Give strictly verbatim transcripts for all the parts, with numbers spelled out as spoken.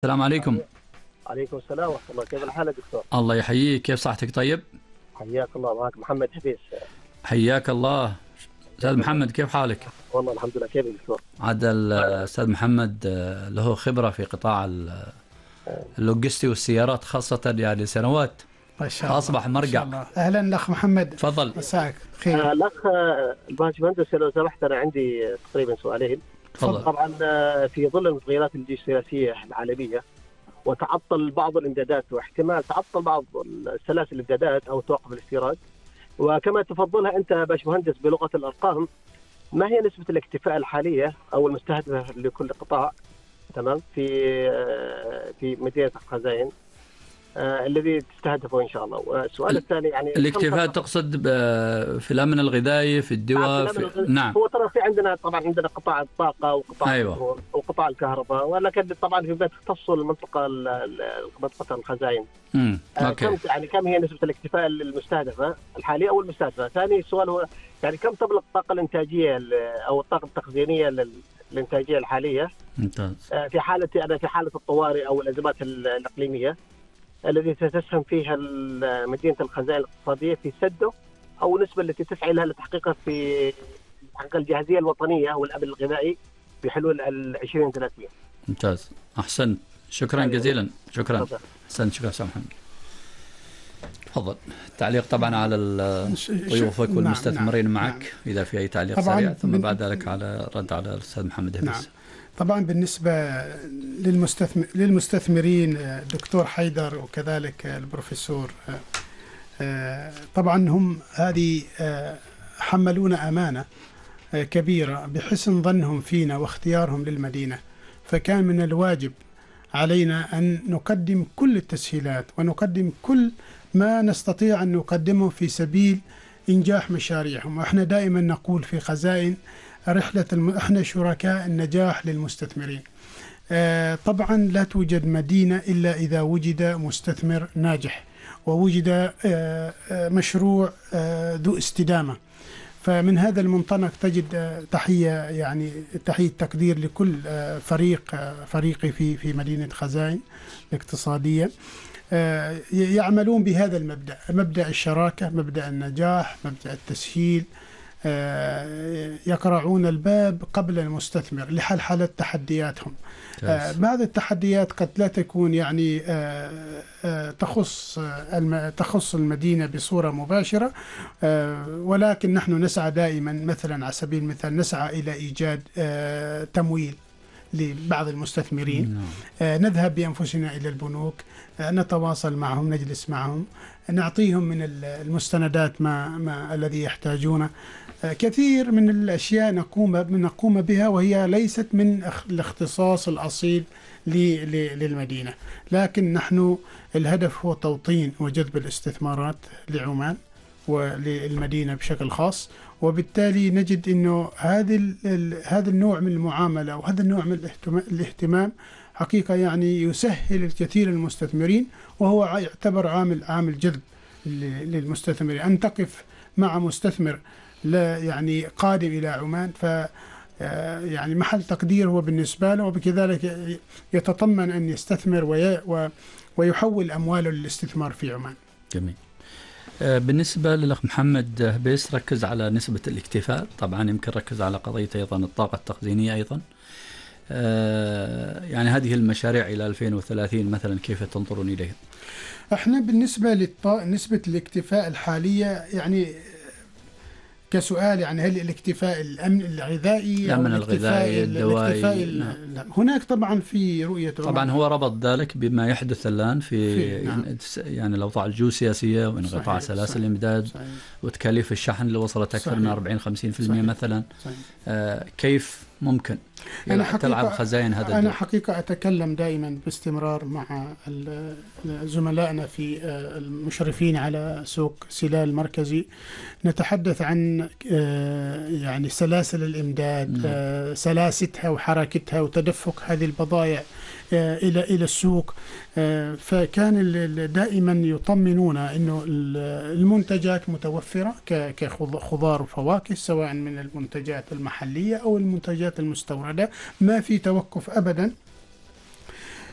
السلام عليكم. عليكم السلام ورحمة الله. كيف الحال يا دكتور؟ الله يحييك، كيف صحتك؟ طيب، حياك الله. معك محمد حبيس. حياك الله. أستاذ حياك الله. محمد، كيف حالك؟ والله الحمد لله. كيف يا دكتور؟ عاد الأستاذ محمد آه، له خبرة في قطاع ال- اللوجستي والسيارات خاصة، يعني سنوات، ما شاء الله فأصبح ما شاء مرجع. الله. اهلا اخ محمد، تفضل. مساك خير. آه، الأخ آه، الباشمهندس لو سمحت، أنا عندي آه، تقريبا سؤالين. تفضل. طبعا آه، في ظل المتغيرات الجيوسياسية العالمية وتعطل بعض الإمدادات واحتمال تعطل بعض السلاسل الإمدادات أو توقف الاستيراد، وكما تفضلها أنت باشمهندس بلغة الأرقام، ما هي نسبة الاكتفاء الحالية أو المستهدفة لكل قطاع تمام في آه، في مدينة الخزائن آه الذي تستهدفه ان شاء الله؟ والسؤال الثاني يعني الاكتفاء تقصد ب- في الأمن الغذائي، في الدواء، في... نعم. هو ترى في عندنا طبعا عندنا قطاع الطاقه وقطاع أيوة. البترول وقطاع الكهرباء، ولكن طبعا في تختص المنطقه ال- ال- منطقه الخزائن. امم آه اوكي. كم يعني كم هي نسبه الاكتفاء المستهدفه الحاليه او المستهدفه؟ ثاني سؤال هو يعني كم تبلغ الطاقه الانتاجيه ال- او الطاقه التخزينيه لل- الانتاجيه الحاليه ممتاز. آه في حاله يعني في حاله الطوارئ او الازمات ال- الاقليميه الذي ستسهم فيها ال- مدينة الخزائن الاقتصادية في سده، أو النسبة التي تسعى لها لتحقيقها في تحقيق الجاهزية الوطنية والأمن الغذائي بحلول ال ألفين وثلاثين. ممتاز، أحسنت، شكرا جزيلا. شكرا. أحسنت، شكرا أستاذ محمد. تفضل. تعليق طبعا على ال- ضيوفك نعم، والمستثمرين نعم، معك، نعم. إذا في أي تعليق طبعاً سريع، ثم من- بعد ذلك على رد على الأستاذ محمد هبيس. نعم. طبعا بالنسبة للمستثمر للمستثمرين الدكتور حيدر وكذلك البروفيسور، طبعا هم هذه حملونا أمانة كبيرة بحسن ظنهم فينا واختيارهم للمدينة، فكان من الواجب علينا أن نقدم كل التسهيلات ونقدم كل ما نستطيع أن نقدمه في سبيل إنجاح مشاريعهم. وإحنا دائما نقول في خزائن رحلة الم... إحنا شركاء النجاح للمستثمرين. آه طبعا لا توجد مدينة إلا إذا وجد مستثمر ناجح ووجد آه آه مشروع آه ذو استدامة. فمن هذا المنطلق تجد آه تحية يعني تحية تقدير لكل آه فريق آه فريقي في في مدينة خزائن الاقتصادية، آه يعملون بهذا المبدأ، مبدأ الشراكة، مبدأ النجاح، مبدأ التسهيل. يقرعون الباب قبل المستثمر لحل تحدياتهم. آه بعض التحديات قد لا تكون يعني آه آه تخص الم تخص المدينة بصورة مباشرة، آه ولكن نحن نسعى دائما، مثلا على سبيل المثال نسعى إلى إيجاد آه تمويل لبعض المستثمرين. آه نذهب بأنفسنا إلى البنوك، آه نتواصل معهم، نجلس معهم، نعطيهم من المستندات ما, ما الذي يحتاجونه. كثير من الأشياء نقوم نقوم بها وهي ليست من الاختصاص الأصيل للمدينة، لكن نحن الهدف هو توطين وجذب الاستثمارات لعمان وللمدينة بشكل خاص. وبالتالي نجد أنه هذا هذا النوع من المعاملة وهذا النوع من الاهتمام حقيقة يعني يسهل الكثير للمستثمرين، وهو يعتبر عامل عامل جذب للمستثمرين. أن تقف مع مستثمر لا يعني قادم إلى عمان، ف يعني محل تقدير هو بالنسبة له، وبكذلك يتطمن أن يستثمر ويحول أمواله للاستثمار في عمان. جميل. بالنسبة للأخ محمد هبيس، ركز على نسبة الاكتفاء، طبعا يمكن ركز على قضية أيضا الطاقة التخزينية أيضا. يعني هذه المشاريع إلى ألفين وثلاثين مثلا كيف تنظرون إليها؟ احنا بالنسبة لنسبة الاكتفاء الحالية يعني كسؤال، يعني هل الاكتفاء الأمن الغذائي الأمن الغذائي الدوائي؟ نعم. هناك طبعا في رؤية طبعا هو ربط ذلك بما يحدث الآن في, في نعم. يعني الأوضاع الجيوسياسية وانقطاع سلاسل الإمداد وتكاليف الشحن اللي وصلت أكثر من أربعين خمسين بالمئة مثلا. آه كيف ممكن أنا تلعب خزائن هذا أنا الدور؟ حقيقة أتكلم دائما باستمرار مع زملائنا في المشرفين على سوق سلال المركزي، نتحدث عن يعني سلاسل الإمداد، سلاستها وحركتها وتدفق هذه البضائع إلى إلى السوق. فكان دائما يطمنونا إنه المنتجات متوفرة كخضار وفواكه، سواء من المنتجات المحلية أو المنتجات المستوردة، ما في توقف أبدا.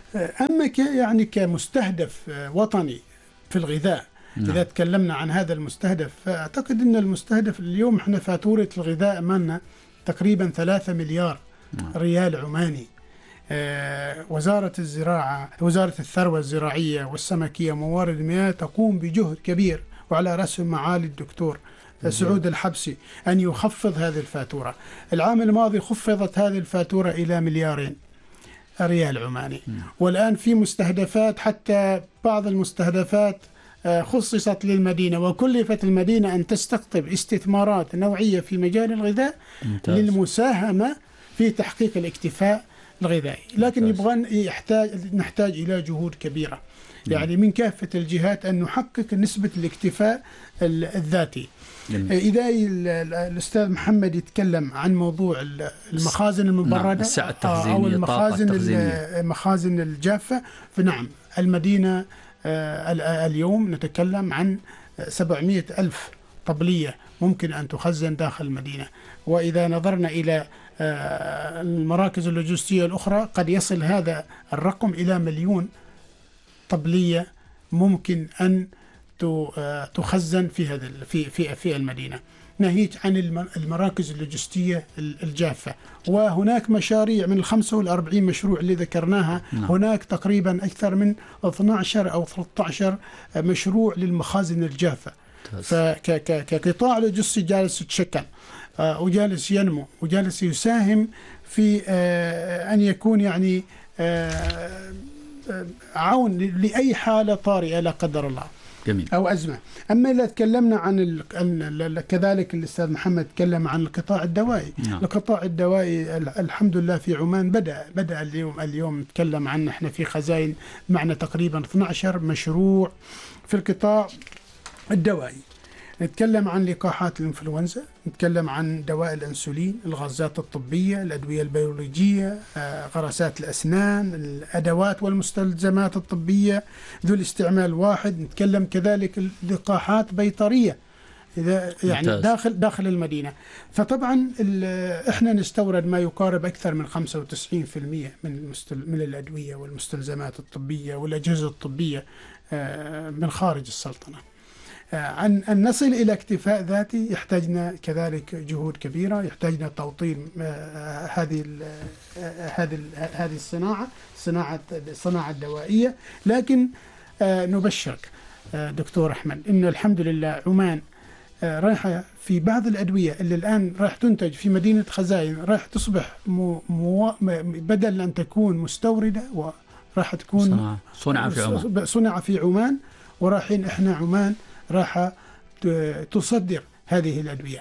أما ك يعني كمستهدف وطني في الغذاء، نعم. إذا تكلمنا عن هذا المستهدف، فأعتقد أن المستهدف اليوم إحنا فاتورة الغذاء مالنا تقريبا ثلاثة مليار نعم. ريال عماني. آه وزارة الزراعة، وزارة الثروة الزراعية والسمكية وموارد المياه تقوم بجهد كبير، وعلى رأس معالي الدكتور سعود الحبسي أن يخفض هذه الفاتورة. العام الماضي خفضت هذه الفاتورة إلى مليارين ريال عماني، والآن في مستهدفات، حتى بعض المستهدفات خصصت للمدينة، وكلفت المدينة أن تستقطب استثمارات نوعية في مجال الغذاء ممتاز. للمساهمة في تحقيق الاكتفاء الغذائي. لكن يبغى يحتاج نحتاج إلى جهود كبيرة يعني من كافة الجهات أن نحقق نسبة الاكتفاء الذاتي. جميل. إذا الأستاذ محمد يتكلم عن موضوع المخازن المبردة أو المخازن المخازن الجافة، فنعم المدينة اليوم نتكلم عن سبعمائة ألف طبلية ممكن أن تخزن داخل المدينة، وإذا نظرنا إلى المراكز اللوجستية الأخرى قد يصل هذا الرقم إلى مليون طبلية ممكن أن تخزن في هذا في في في المدينة، ناهيك عن المراكز اللوجستية الجافة. وهناك مشاريع من الخمسة والأربعين مشروع اللي ذكرناها، نعم. هناك تقريبا أكثر من اثني عشر أو ثلاثة عشر مشروع للمخازن الجافة. فكقطاع لوجستي جالس يتشكل وجالس ينمو وجالس يساهم في أن يكون يعني عون لأي حالة طارئة لا قدر الله. جميل. أو أزمة. أما إذا تكلمنا عن ال... كذلك الأستاذ محمد تكلم عن القطاع الدوائي. نعم. القطاع الدوائي الحمد لله في عمان بدأ بدأ اليوم اليوم نتكلم عنه إحنا في خزائن معنا تقريبا اثني عشر مشروع في القطاع الدوائي. نتكلم عن لقاحات الإنفلونزا، نتكلم عن دواء الأنسولين، الغازات الطبية، الأدوية البيولوجية، غرسات الأسنان، الأدوات والمستلزمات الطبية ذو الاستعمال واحد. نتكلم كذلك لقاحات بيطرية إذا يعني ممتاز. داخل داخل المدينة. فطبعا إحنا نستورد ما يقارب أكثر من خمسة وتسعين بالمئة من من الأدوية والمستلزمات الطبية والأجهزة الطبية من خارج السلطنة. عن أن نصل إلى اكتفاء ذاتي يحتاجنا كذلك جهود كبيرة، يحتاجنا توطين هذه هذه هذه الصناعة صناعة الصناعة الدوائية. لكن نبشرك دكتور أحمد إنه الحمد لله عمان رايحة في بعض الأدوية اللي الآن راح تنتج في مدينة خزائن راح تصبح مو مو بدل أن تكون مستوردة وراح تكون صنع في عمان صنع في عمان ورايحين إحنا عمان راح تصدر هذه الأدوية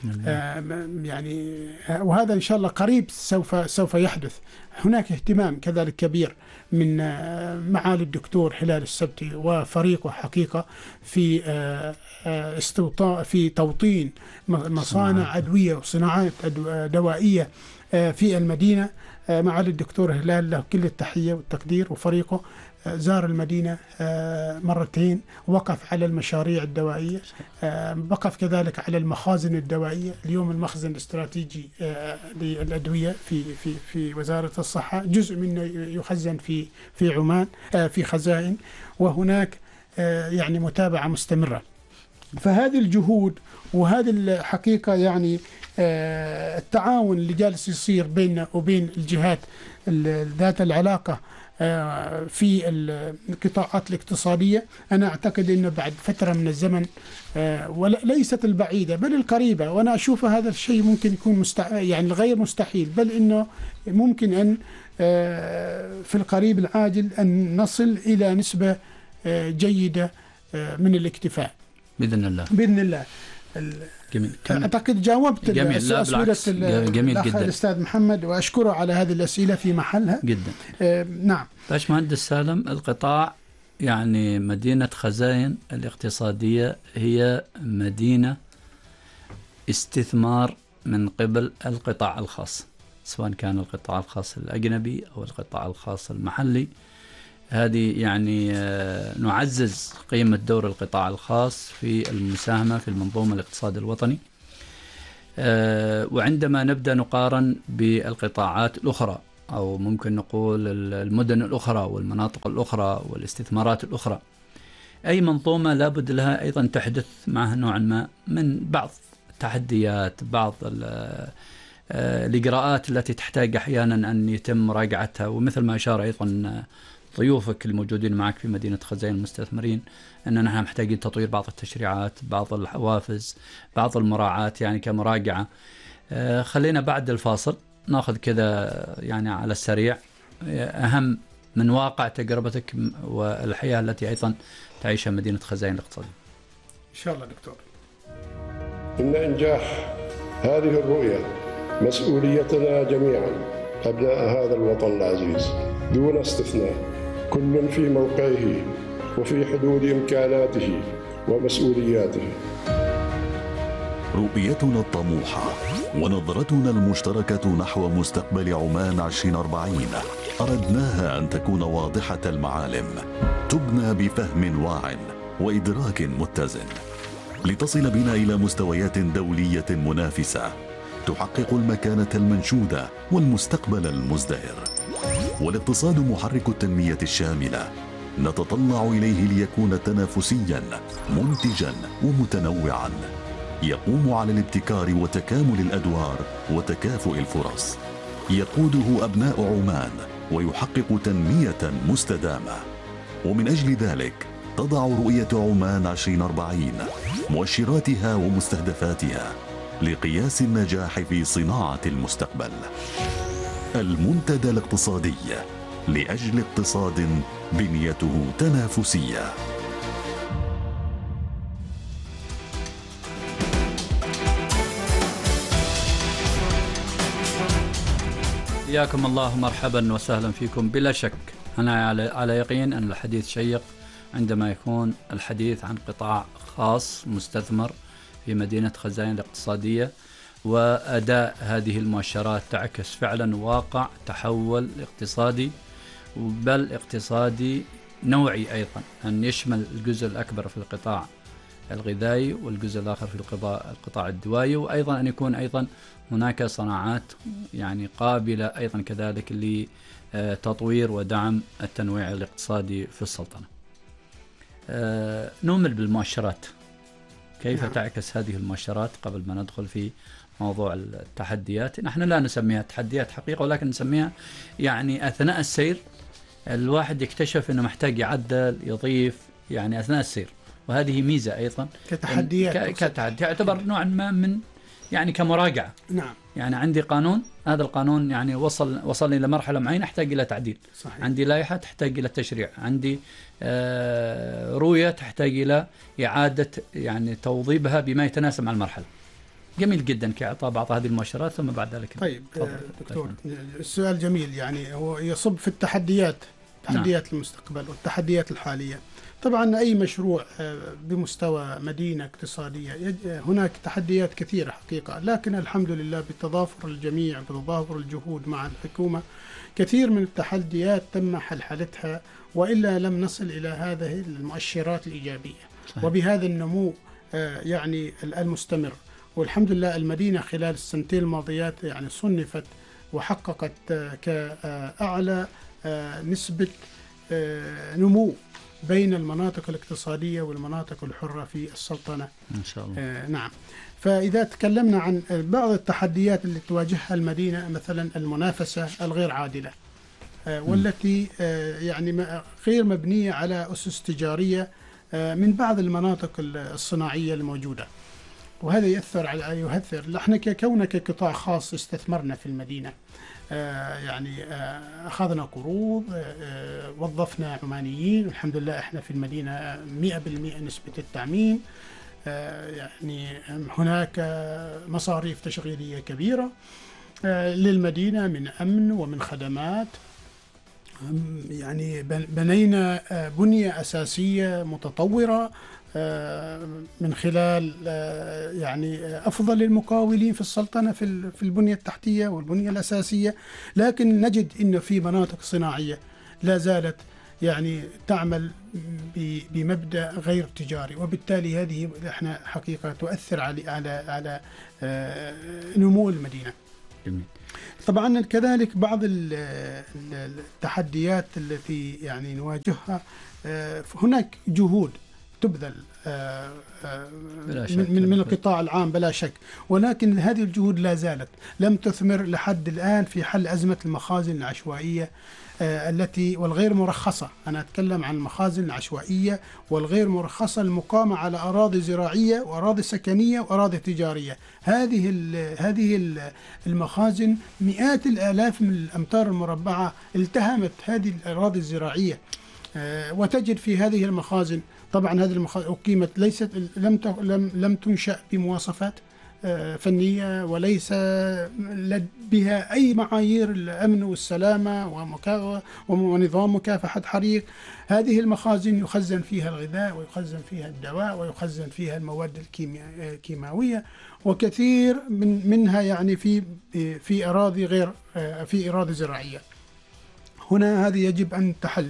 آه يعني وهذا إن شاء الله قريب سوف سوف يحدث. هناك اهتمام كذلك كبير من آه معالي الدكتور هلال السبتي وفريقه حقيقة في آه استوطاء في توطين مصانع أدوية وصناعات دوائية آه في المدينة. آه معالي الدكتور هلال له كل التحية والتقدير، وفريقه زار المدينة مرتين، وقف على المشاريع الدوائية، وقف كذلك على المخازن الدوائية. اليوم المخزن الاستراتيجي للأدوية في في في وزارة الصحة جزء منه يخزن في في عمان في خزائن، وهناك يعني متابعة مستمرة. فهذه الجهود وهذه الحقيقة يعني التعاون اللي جالس يصير بيننا وبين الجهات ذات العلاقة في القطاعات الاقتصادية، أنا أعتقد أنه بعد فترة من الزمن وليست البعيدة بل القريبة، وأنا أشوف هذا الشيء ممكن يكون مستع... يعني غير مستحيل، بل أنه ممكن أن في القريب العاجل أن نصل إلى نسبة جيدة من الاكتفاء بإذن الله. بإذن الله. جميل. أعتقد جاوبت أسئلة جميل جدا الأستاذ محمد، وأشكره على هذه الأسئلة في محلها جدا. آه نعم. باشمهندس سالم، القطاع يعني مدينة خزائن الاقتصادية هي مدينة استثمار من قبل القطاع الخاص، سواء كان القطاع الخاص الأجنبي أو القطاع الخاص المحلي. هذه يعني نعزز قيمة دور القطاع الخاص في المساهمة في المنظومة الاقتصادية الوطني. وعندما نبدأ نقارن بالقطاعات الأخرى أو ممكن نقول المدن الأخرى والمناطق الأخرى والاستثمارات الأخرى، أي منظومة لابد لها أيضا تحدث معها نوعا ما من بعض التحديات، بعض الإجراءات التي تحتاج أحيانا أن يتم مراجعتها. ومثل ما أشار أيضا ضيوفك الموجودين معك في مدينة خزين المستثمرين، أننا نحن محتاجين تطوير بعض التشريعات، بعض الحوافز، بعض المراعاة يعني كمراجعة. خلينا بعد الفاصل ناخذ كذا يعني على السريع أهم من واقع تجربتك والحياة التي أيضا تعيشها مدينة خزين الاقتصادية. إن شاء الله دكتور. إن إنجاح هذه الرؤية مسؤوليتنا جميعا أبناء هذا الوطن العزيز دون استثناء، كل في موقعه وفي حدود إمكاناته ومسؤولياته. رؤيتنا الطموحة ونظرتنا المشتركة نحو مستقبل عمان عشرين أربعين أردناها أن تكون واضحة المعالم، تبنى بفهم واع وإدراك متزن، لتصل بنا إلى مستويات دولية منافسة تحقق المكانة المنشودة والمستقبل المزدهر. والاقتصاد محرك التنمية الشاملة نتطلع إليه ليكون تنافسيا منتجا ومتنوعا، يقوم على الابتكار وتكامل الأدوار وتكافؤ الفرص، يقوده أبناء عمان ويحقق تنمية مستدامة. ومن أجل ذلك تضع رؤية عمان عشرين أربعين مؤشراتها ومستهدفاتها لقياس النجاح في صناعة المستقبل. المنتدى الاقتصادي لأجل اقتصاد بنيته تنافسية. حياكم الله، مرحبا وسهلا فيكم. بلا شك أنا على يقين أن الحديث شيق عندما يكون الحديث عن قطاع خاص مستثمر في مدينة خزين الاقتصادية، وأداء هذه المؤشرات تعكس فعلا واقع تحول اقتصادي، بل اقتصادي نوعي أيضا، أن يشمل الجزء الأكبر في القطاع الغذائي والجزء الآخر في القطاع الدوائي، وأيضا أن يكون أيضا هناك صناعات يعني قابلة أيضا كذلك لتطوير ودعم التنويع الاقتصادي في السلطنة. نؤمل بالمؤشرات، كيف نعم. تعكس هذه المؤشرات قبل ما ندخل في موضوع التحديات؟ نحن لا نسميها تحديات حقيقة، ولكن نسميها يعني أثناء السير الواحد يكتشف أنه محتاج يعدل يضيف يعني أثناء السير، وهذه ميزة أيضا كتحديات كتحدي يعتبر نوعا ما من يعني كمراجعة. نعم. يعني عندي قانون، هذا القانون يعني وصل وصلني إلى مرحلة معينة أحتاج إلى تعديل. صحيح. عندي لائحة تحتاج إلى تشريع، عندي آه رؤية تحتاج إلى إعادة يعني توظيفها بما يتناسب مع المرحلة. جميل جدا كإعطاء بعض هذه المؤشرات ثم بعد ذلك. طيب دكتور، السؤال جميل، يعني هو يصب في التحديات، تحديات نعم. المستقبل والتحديات الحالية. طبعا أي مشروع بمستوى مدينة اقتصادية هناك تحديات كثيرة حقيقة، لكن الحمد لله بتضافر الجميع بتضافر الجهود مع الحكومة كثير من التحديات تم حلحلتها، وإلا لم نصل إلى هذه المؤشرات الإيجابية. صحيح. وبهذا النمو يعني المستمر، والحمد لله المدينة خلال السنتين الماضيات يعني صنفت وحققت كأعلى نسبة نمو بين المناطق الاقتصادية والمناطق الحرة في السلطنة إن شاء الله. آه نعم. فإذا تكلمنا عن بعض التحديات اللي تواجهها المدينة، مثلا المنافسة الغير عادلة آه والتي آه يعني غير مبنية على أسس تجارية آه من بعض المناطق الصناعية الموجودة، وهذا يأثر على يؤثر. نحن ككوننا كقطاع خاص استثمرنا في المدينة، آه يعني آه أخذنا قروض، آه وظفنا عمانيين، الحمد لله إحنا في المدينة مئة بالمئة نسبة التعميم، آه يعني هناك مصاريف تشغيلية كبيرة آه للمدينة من أمن ومن خدمات، يعني بنينا آه بنية أساسية متطورة من خلال يعني أفضل المقاولين في السلطنة في البنية التحتية والبنية الأساسية، لكن نجد أنه في مناطق صناعية لا زالت يعني تعمل بمبدأ غير تجاري، وبالتالي هذه احنا حقيقة تؤثر على على على نمو المدينة. جميل. طبعا كذلك بعض التحديات التي يعني نواجهها، هناك جهود تبذل من من القطاع العام بلا شك، ولكن هذه الجهود لا زالت لم تثمر لحد الآن في حل أزمة المخازن العشوائية التي والغير مرخصة. أنا أتكلم عن المخازن العشوائية والغير مرخصة المقامة على أراضي زراعية وأراضي سكنية وأراضي تجارية. هذه هذه المخازن مئات الآلاف من الأمتار المربعة التهمت هذه الأراضي الزراعية، وتجد في هذه المخازن طبعا هذه المخازن أقيمت ليست لم لم لم تنشأ بمواصفات فنية، وليس بها أي معايير الأمن والسلامة ونظام مكافحة حريق. هذه المخازن يخزن فيها الغذاء ويخزن فيها الدواء ويخزن فيها المواد الكيماوية، وكثير من منها يعني في في أراضي غير في أراضي زراعية. هنا هذه يجب أن تحل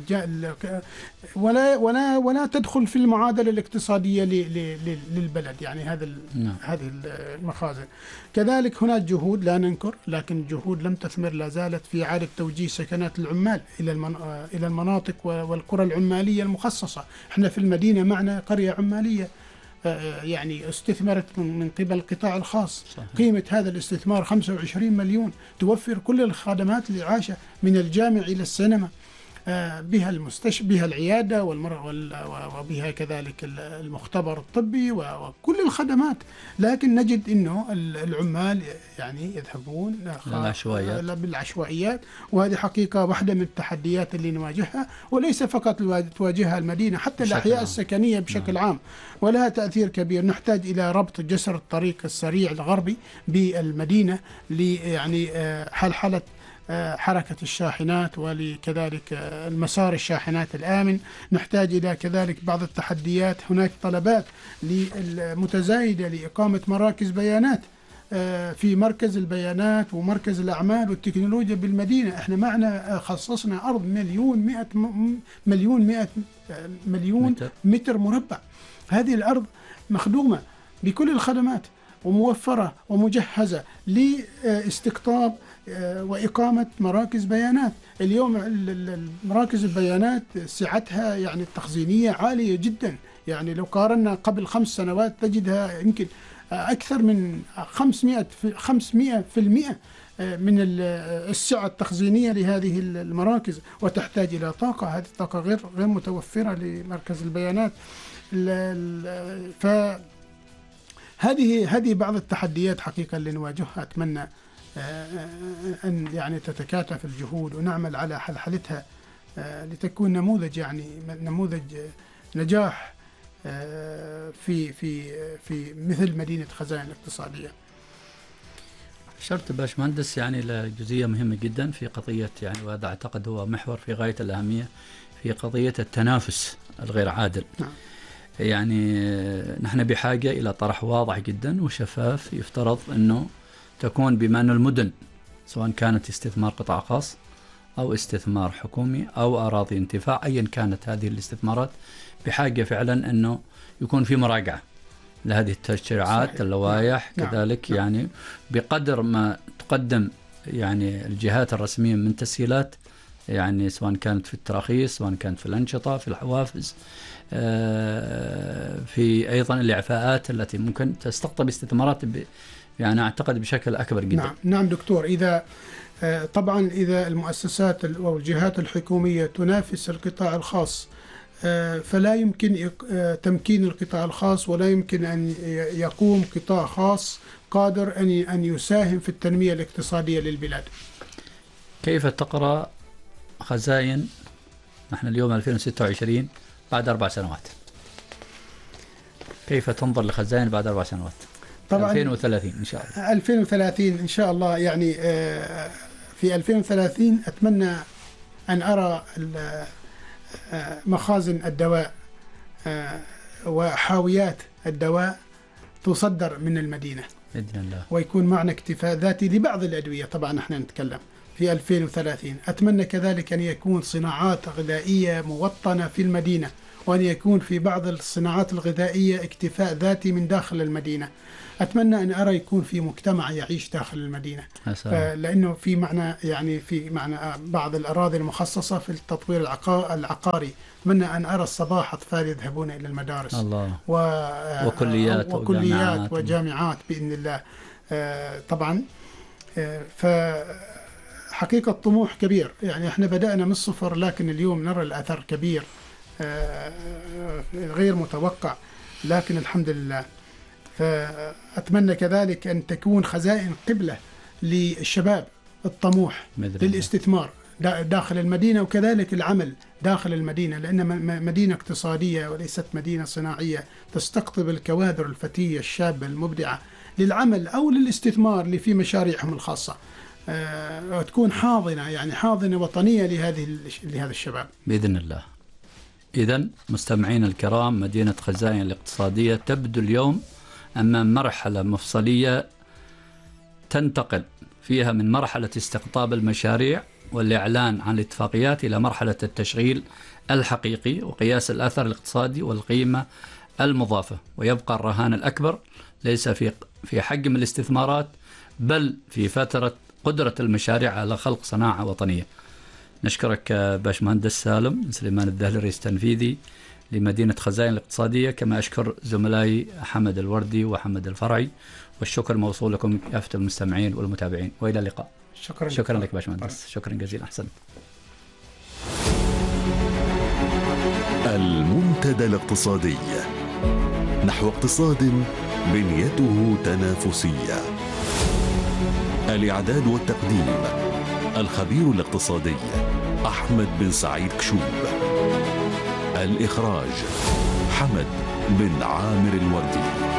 ولا ولا ولا تدخل في المعادلة الاقتصادية للبلد، يعني هذا نعم. هذه المخازن. كذلك هناك جهود لا ننكر، لكن الجهود لم تثمر، لا زالت في إعادة توجيه سكنات العمال إلى إلى المناطق والقرى العمالية المخصصة. احنا في المدينة معنا قرية عمالية يعني استثمرت من قبل القطاع الخاص. صحيح. قيمة هذا الاستثمار خمسة وعشرين مليون، توفر كل الخدمات الإعاشة من الجامع إلى السينما، بها المستشفى، بها العيادة والمرأة، وبها كذلك المختبر الطبي وكل الخدمات. لكن نجد إنه العمال يعني يذهبون بالعشوائيات. بالعشوائيات، وهذه حقيقة واحدة من التحديات اللي نواجهها، وليس فقط تواجهها المدينة، حتى الأحياء عام. السكنية بشكل نعم. عام، ولها تأثير كبير. نحتاج إلى ربط جسر الطريق السريع الغربي بالمدينة لي يعني حلحلة حركة الشاحنات، ولكذلك المسار الشاحنات الآمن. نحتاج إلى كذلك بعض التحديات، هناك طلبات متزايدة لإقامة مراكز بيانات في مركز البيانات ومركز الأعمال والتكنولوجيا بالمدينة. احنا معنا خصصنا أرض مليون مئة مليون مئة مليون متر, متر مربع. هذه الأرض مخدومة بكل الخدمات وموفرة ومجهزة لاستقطاب وإقامة مراكز بيانات. اليوم مراكز البيانات سعتها يعني التخزينية عالية جدا، يعني لو قارنا قبل خمس سنوات تجدها يمكن أكثر من خمسمائة في المئة من السعة التخزينية لهذه المراكز، وتحتاج إلى طاقة. هذه الطاقة غير غير متوفرة لمركز البيانات. فهذه هذه بعض التحديات حقيقة اللي نواجهها. أتمنى أن يعني تتكاتف الجهود ونعمل على حلحلتها لتكون نموذج يعني نموذج نجاح في في في مثل مدينة خزائن الاقتصادية. شرط باشمهندس يعني لجزئية مهمة جدا في قضية، يعني وهذا أعتقد هو محور في غاية الأهمية في قضية التنافس الغير عادل. نعم. يعني نحن بحاجة إلى طرح واضح جدا وشفاف، يفترض أنه تكون بما أن المدن سواء كانت استثمار قطاع خاص أو استثمار حكومي أو أراضي انتفاع، أيا كانت هذه الاستثمارات، بحاجة فعلا أنه يكون في مراجعة لهذه التشريعات. صحيح. اللوائح. نعم. كذلك. نعم. يعني بقدر ما تقدم يعني الجهات الرسمية من تسهيلات، يعني سواء كانت في التراخيص، سواء كانت في الأنشطة، في الحوافز، في أيضا الإعفاءات التي ممكن تستقطب استثمارات ب يعني أعتقد بشكل أكبر جدا. نعم, نعم دكتور. إذا طبعا إذا المؤسسات أو الجهات الحكومية تنافس القطاع الخاص، فلا يمكن تمكين القطاع الخاص، ولا يمكن أن يقوم قطاع خاص قادر أن أن يساهم في التنمية الاقتصادية للبلاد. كيف تقرأ خزائن نحن اليوم ألفين وستة وعشرين بعد أربع سنوات؟ كيف تنظر لخزائن بعد أربع سنوات؟ طبعا ألفين وثلاثين إن شاء الله. ألفين وثلاثين إن شاء الله. يعني في ألفين وثلاثين أتمنى أن أرى مخازن الدواء وحاويات الدواء تصدر من المدينة بإذن الله، ويكون معنا اكتفاء ذاتي لبعض الأدوية. طبعا احنا نتكلم في ألفين وثلاثين. أتمنى كذلك أن يكون صناعات غذائية موطنة في المدينة، وأن يكون في بعض الصناعات الغذائية اكتفاء ذاتي من داخل المدينة. أتمنى أن أرى يكون في مجتمع يعيش داخل المدينة، لأنه في معنى يعني في معنى بعض الأراضي المخصصة في التطوير العقاري. أتمنى أن أرى الصباح أطفال يذهبون إلى المدارس الله. و... وكليات وكليات وجامعات, وجامعات بإذن الله. طبعا فحقيقة طموح كبير، يعني احنا بدأنا من الصفر، لكن اليوم نرى الأثر كبير غير متوقع، لكن الحمد لله. فأتمنى كذلك أن تكون خزائن قبلة للشباب الطموح للاستثمار داخل المدينة، وكذلك العمل داخل المدينة، لأن مدينة اقتصادية وليست مدينة صناعية تستقطب الكوادر الفتية الشابة المبدعة للعمل أو للاستثمار اللي في مشاريعهم الخاصة، وتكون حاضنة يعني حاضنة وطنية لهذه لهذا الشباب بإذن الله. إذن مستمعين الكرام، مدينة خزائن الاقتصادية تبدو اليوم أمام مرحلة مفصلية تنتقل فيها من مرحلة استقطاب المشاريع والإعلان عن الاتفاقيات إلى مرحلة التشغيل الحقيقي وقياس الأثر الاقتصادي والقيمة المضافة. ويبقى الرهان الأكبر ليس في في حجم الاستثمارات، بل في فترة قدرة المشاريع على خلق صناعة وطنية. نشكرك باشمهندس سالم سليمان الذهلي، رئيس تنفيذي لمدينة خزائن الاقتصادية، كما أشكر زملائي حمد الوردي وحمد الفرعي، والشكر موصول لكم كافة المستمعين والمتابعين، وإلى اللقاء. شكرا شكرا لك باشمهندس، شكرا جزيلا، أحسنت. المنتدى الاقتصادي نحو اقتصاد بنيته تنافسية. الإعداد والتقديم الخبير الاقتصادي أحمد بن سعيد كشوب. الإخراج حمد بن عامر الوردي.